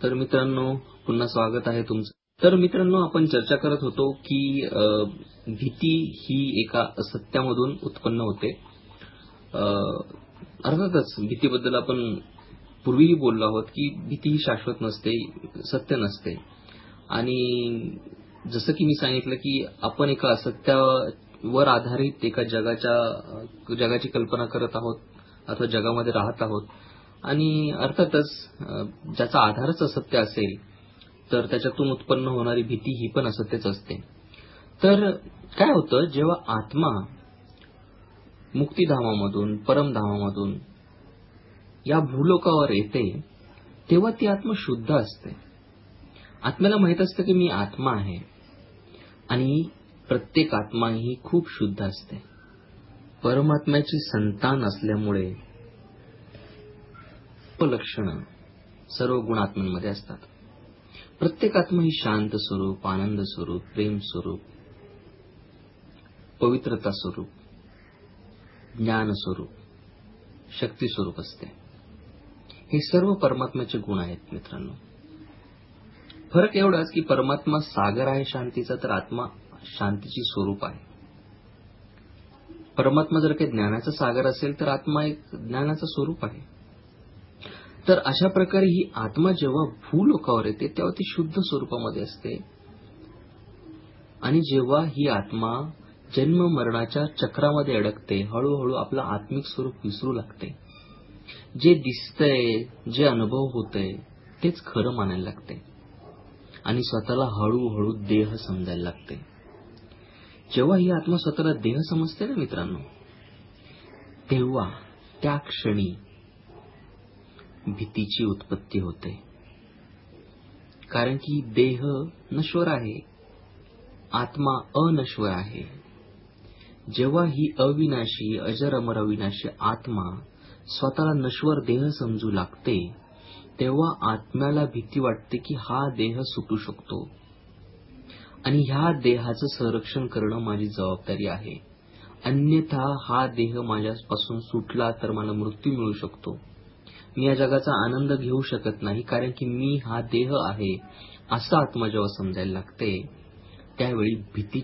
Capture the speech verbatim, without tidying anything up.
तर मित्रांनो, पुन्हा स्वागत आहे तुमचं. तर मित्रांनो, आपण चर्चा करत होतो की भीती ही एका असत्यामधून उत्पन्न होते. अर्थातच भीतीबद्दल आपण पूर्वीही बोललो आहोत की भीती ही शाश्वत नसते, सत्य नसते. आणि जसं की मी सांगितलं की आपण एका असत्यावर आधारित एका जगाच्या जगाची कल्पना करत आहोत अथवा जगामध्ये राहत आहोत. आणि अर्थातच ज्याचा आधारच असत्य असेल तर त्याच्यातून उत्पन्न होणारी भीती ही पण असत्यच असते. तर काय होतं, जेव्हा आत्मा मुक्तिधामामधून, परमधामामधून या भूलोकावर येते तेव्हा ती आत्मा शुद्ध असते. आत्म्याला माहित असतं की मी आत्मा आहे आणि प्रत्येक आत्मा ही खूप शुद्ध असते. परमात्म्याची संतान असल्यामुळे लक्षणं सर्व गुणात्म्यांमध्ये असतात. प्रत्येक आत्मा ही शांत स्वरूप, आनंद स्वरूप, प्रेम स्वरूप, पवित्रता स्वरूप, ज्ञान स्वरूप, शक्ती स्वरूप असते. हे सर्व परमात्म्याचे गुण आहेत मित्रांनो. फरक एवढाच की परमात्मा सागर आहे शांतीचा, तर आत्मा शांतीची स्वरूप आहे. परमात्मा जर काही ज्ञानाचा सागर असेल तर आत्मा एक ज्ञानाचं स्वरूप आहे. तर अशा प्रकारे ही आत्मा जेव्हा भूलोकावर येते तेव्हा ती शुद्ध स्वरूपामध्ये असते. आणि जेव्हा ही आत्मा जन्म मरणाच्या चक्रामध्ये अडकते, हळूहळू आपलं आत्मिक स्वरूप विसरू लागते. जे दिसतंय, जे अनुभव होतंय तेच खरं मानायला लागते आणि स्वतःला हळूहळू देह समजायला लागते. जेव्हा ही आत्मा स्वतःला देह समजते ना मित्रांनो, तेव्हा त्या क्षणी भीतीची उत्पत्ती होते. कारण की देह नश्वर आहे, आत्मा अनश्वर आहे. जेव्हा ही अविनाशी, अजर अमर अविनाशी आत्मा स्वतःला नश्वर देह समजू लागते तेव्हा आत्म्याला भीती वाटते की हा देह सुटू शकतो आणि ह्या देहाचं संरक्षण करणं माझी जबाबदारी आहे. अन्यथा हा देह माझ्यापासून सुटला तर मला मृत्यू मिळू शकतो. मी या जगाचा आनंद घेऊ शकत नाही कारण की मी हा देह आहे असं आत्मा जेव्हा समजायला लागते त्यावेळी भीती